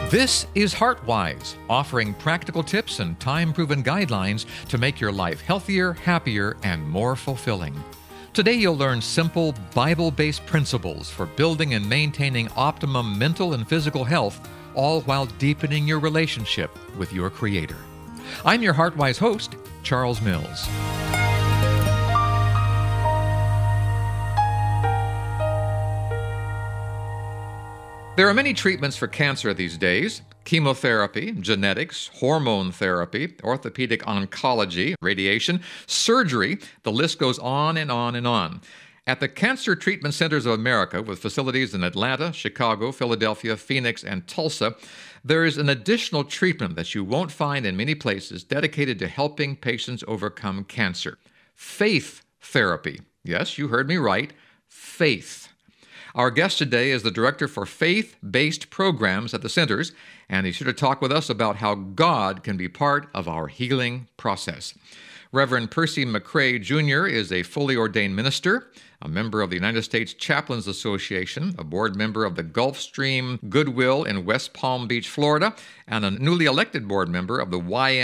This is HeartWise, offering practical tips and time-proven guidelines to make your life healthier, happier, and more fulfilling. Today you'll learn simple, Bible-based principles for building and maintaining optimum mental and physical health, all while deepening your relationship with your Creator. I'm your HeartWise host, Charles Mills. There are many treatments for cancer these days: chemotherapy, genetics, hormone therapy, orthopedic oncology, radiation, surgery. The list goes on and on and on. At the Cancer Treatment Centers of America, with facilities in Atlanta, Chicago, Philadelphia, Phoenix, and Tulsa, there is an additional treatment that you won't find in many places dedicated to helping patients overcome cancer: faith therapy. Yes, you heard me right, faith. Our guest today is the Director for Faith-Based Programs at the Centers, and he's here to talk with us about how God can be part of our healing process. Reverend Percy McCray, Jr. is a fully ordained minister, a member of the United States Chaplains Association, a board member of the Gulfstream Goodwill in West Palm Beach, Florida, and a newly elected board member of the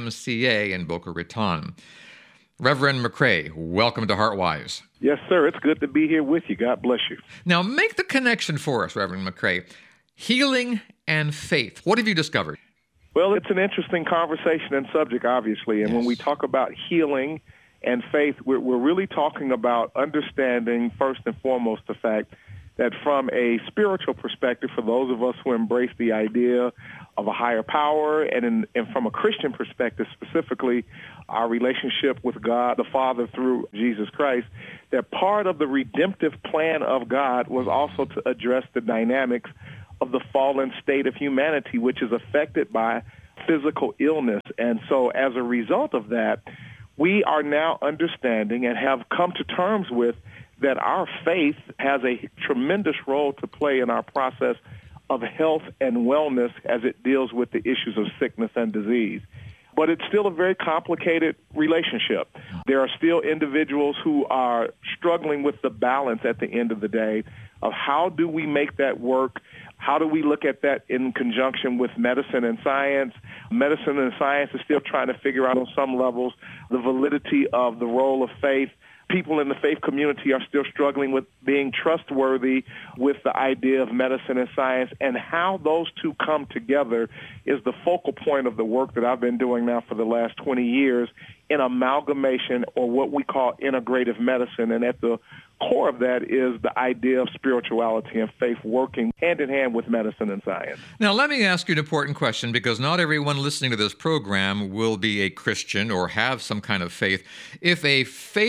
YMCA in Boca Raton. Reverend McCray, welcome to HeartWise. Yes, sir. It's good to be here with you. God bless you. Now, make the connection for us, Reverend McCray. Healing and faith. What have you discovered? Well, it's an interesting conversation and subject, obviously. And When we talk about healing and faith, we're really talking about understanding, first and foremost, the fact that from a spiritual perspective, for those of us who embrace the idea of a higher power, and from a Christian perspective specifically, our relationship with God the Father through Jesus Christ, that part of the redemptive plan of God was also to address the dynamics of the fallen state of humanity, which is affected by physical illness. And so as a result of that, we are now understanding and have come to terms with that our faith has a tremendous role to play in our process of health and wellness as it deals with the issues of sickness and disease. But it's still a very complicated relationship. There are still individuals who are struggling with the balance at the end of the day of how do we make that work? How do we look at that in conjunction with medicine and science? Medicine and science is still trying to figure out on some levels the validity of the role of faith. People in the faith community are still struggling with being trustworthy with the idea of medicine and science, and how those two come together is the focal point of the work that I've been doing now for the last 20 years in amalgamation, or what we call integrative medicine. And at the core of that is the idea of spirituality and faith working hand in hand with medicine and science. Now, let me ask you an important question, because not everyone listening to this program will be a Christian or have some kind of faith. If a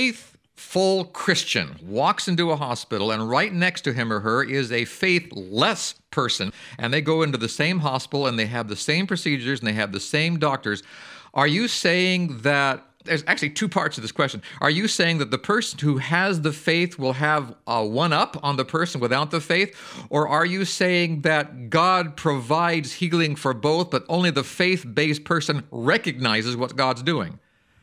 faithful Christian walks into a hospital and right next to him or her is a faithless person, and they go into the same hospital and they have the same procedures and they have the same doctors, are you saying that, there's actually two parts to this question, are you saying that the person who has the faith will have a one-up on the person without the faith? Or are you saying that God provides healing for both, but only the faith-based person recognizes what God's doing?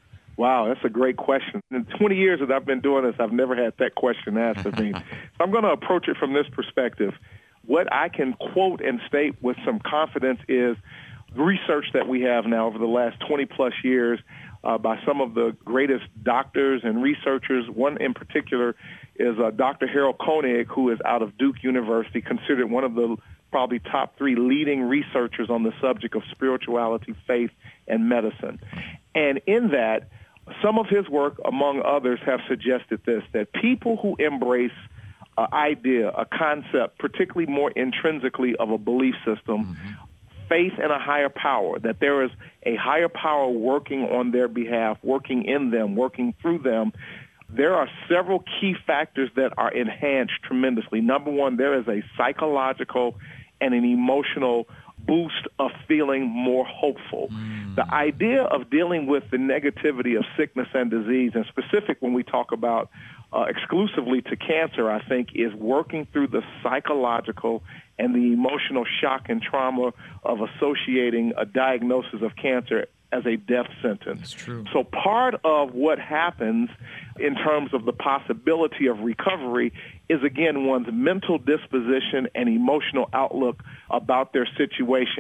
Wow, that's a great question. In 20 years that I've been doing this, I've never had that question asked of me. So I'm going to approach it from this perspective. What I can quote and state with some confidence is research that we have now over the last 20-plus years by some of the greatest doctors and researchers. One in particular is Dr. Harold Koenig, who is out of Duke University, considered one of the probably top 3 leading researchers on the subject of spirituality, faith, and medicine. And in that, some of his work, among others, have suggested this, that people who embrace an idea, a concept, particularly more intrinsically of a belief system, faith in a higher power, that there is a higher power working on their behalf, working in them, working through them, there are several key factors that are enhanced tremendously. Number one, there is a psychological and an emotional boost of feeling more hopeful. The idea of dealing with the negativity of sickness and disease, and specific when we talk about exclusively to cancer, I think, is working through the psychological and the emotional shock and trauma of associating a diagnosis of cancer as a death sentence. That's true. So part of what happens in terms of the possibility of recovery is, again, one's mental disposition and emotional outlook about their situation.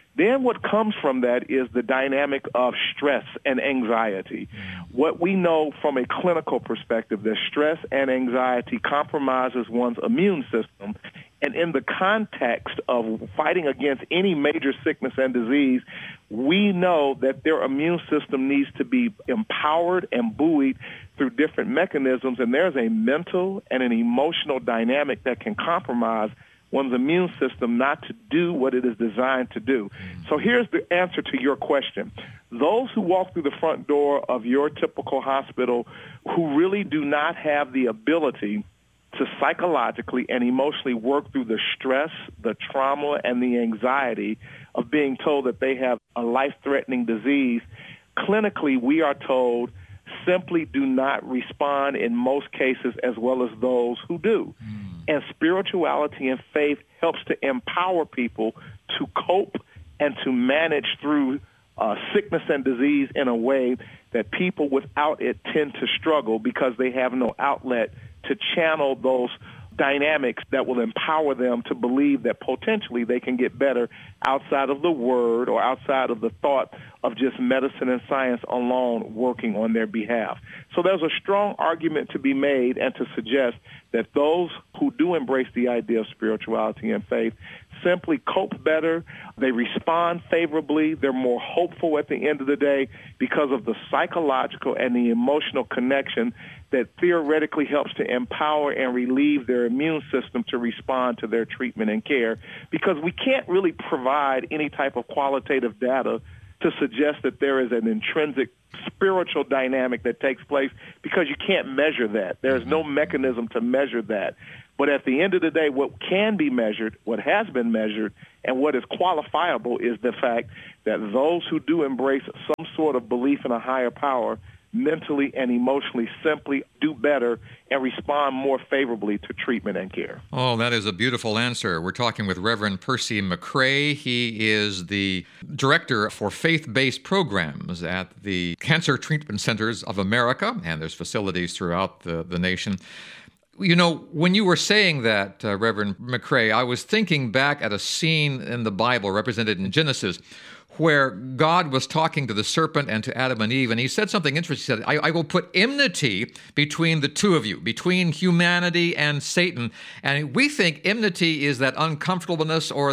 Then what comes from that is the dynamic of stress and anxiety. What we know from a clinical perspective, that stress and anxiety compromises one's immune system. And in the context of fighting against any major sickness and disease, we know that their immune system needs to be empowered and buoyed through different mechanisms. And there's a mental and an emotional dynamic that can compromise one's immune system not to do what it is designed to do. So here's the answer to your question. Those who walk through the front door of your typical hospital who really do not have the ability to psychologically and emotionally work through the stress, the trauma, and the anxiety of being told that they have a life-threatening disease, clinically we are told simply do not respond in most cases as well as those who do. And spirituality and faith helps to empower people to cope and to manage through sickness and disease in a way that people without it tend to struggle because they have no outlet to channel those dynamics that will empower them to believe that potentially they can get better outside of the word or outside of the thought of just medicine and science alone working on their behalf. So there's a strong argument to be made and to suggest that those who do embrace the idea of spirituality and faith simply cope better, they respond favorably, they're more hopeful at the end of the day because of the psychological and the emotional connection that theoretically helps to empower and relieve their immune system to respond to their treatment and care, because we can't really provide any type of qualitative data to suggest that there is an intrinsic spiritual dynamic that takes place because you can't measure that. There's no mechanism to measure that. But at the end of the day, what can be measured, what has been measured, and what is qualifiable is the fact that those who do embrace some sort of belief in a higher power mentally and emotionally simply do better and respond more favorably to treatment and care. Oh, that is a beautiful answer. We're talking with Reverend Percy McCray. He is the director for faith-based programs at the Cancer Treatment Centers of America, and there's facilities throughout the nation. You know, when you were saying that, Reverend McCray, I was thinking back at a scene in the Bible represented in Genesis where God was talking to the serpent and to Adam and Eve, and he said something interesting. He said, I will put enmity between the two of you, between humanity and Satan. And we think enmity is that uncomfortableness or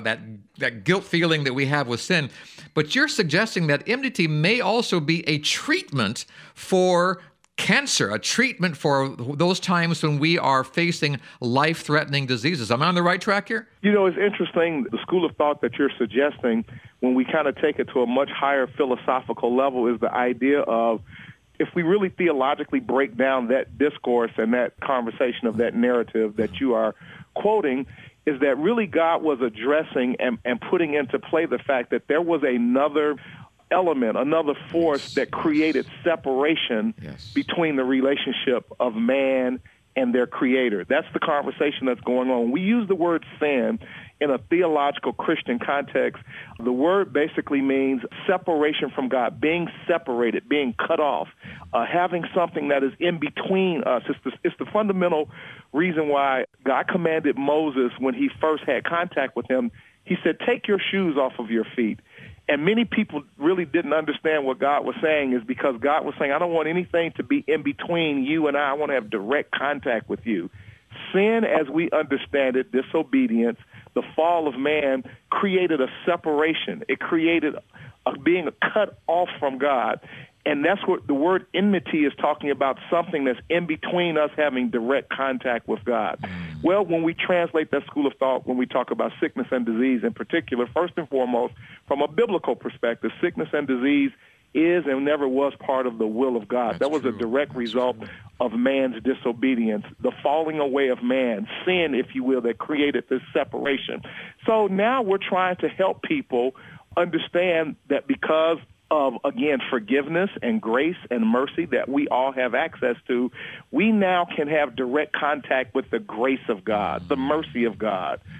that guilt feeling that we have with sin. But you're suggesting that enmity may also be a treatment for cancer, a treatment for those times when we are facing life-threatening diseases. Am I on the right track here? You know, it's interesting, the school of thought that you're suggesting, when we kind of take it to a much higher philosophical level, is the idea of if we really theologically break down that discourse and that conversation of that narrative that you are quoting, is that really God was addressing and putting into play the fact that there was another element, another force that created separation between the relationship of man and their creator. That's the conversation that's going on. We use the word sin in a theological Christian context. The word basically means separation from God, being separated, being cut off, having something that is in between us. It's the fundamental reason why God commanded Moses when he first had contact with him. He said, take your shoes off of your feet. And many people really didn't understand what God was saying, is because God was saying, I don't want anything to be in between you and I want to have direct contact with you. Sin, as we understand it, disobedience, the fall of man, created a separation. It created being cut off from God. And that's what the word enmity is talking about, something that's in between us having direct contact with God. Well, when we translate that school of thought, when we talk about sickness and disease in particular, first and foremost, from a biblical perspective, sickness and disease is and never was part of the will of God. That was a direct result of man's disobedience, the falling away of man, sin, if you will, that created this separation. So now we're trying to help people understand that because of, again, forgiveness and grace and mercy that we all have access to, we now can have direct contact with the grace of God, the mercy of God,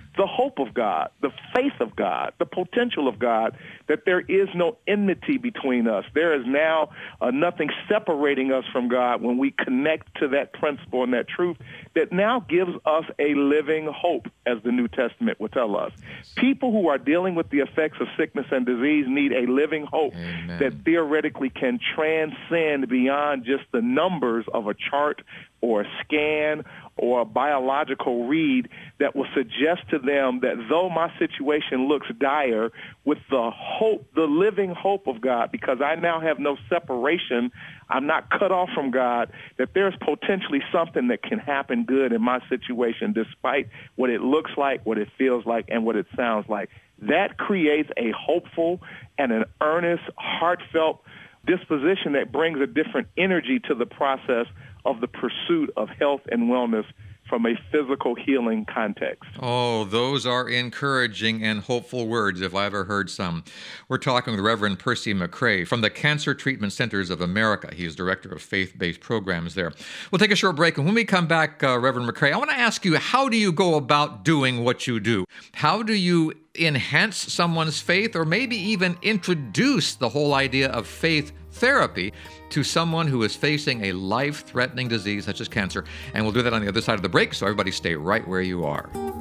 the hope of God, the faith of God, the potential of God, that there is no enmity between us. There is now nothing separating us from God when we connect to that principle and that truth that now gives us a living hope, as the New Testament would tell us. People who are dealing with the effects of sickness and disease need a living hope that theoretically can transcend beyond just the numbers of a chart or a scan or a biological read that will suggest to them that though my situation looks dire, with the hope, the living hope of God, because I now have no separation, I'm not cut off from God, that there's potentially something that can happen good in my situation despite what it looks like, what it feels like, and what it sounds like. That creates a hopeful and an earnest, heartfelt disposition that brings a different energy to the process of the pursuit of health and wellness from a physical healing context. Oh, those are encouraging and hopeful words, if I ever heard some. We're talking with Reverend Percy McCray from the Cancer Treatment Centers of America. He's director of faith-based programs there. We'll take a short break, and when we come back, Reverend McCray, I want to ask you, how do you go about doing what you do? How do you enhance someone's faith, or maybe even introduce the whole idea of faith therapy to someone who is facing a life-threatening disease such as cancer? And we'll do that on the other side of the break, so everybody stay right where you are.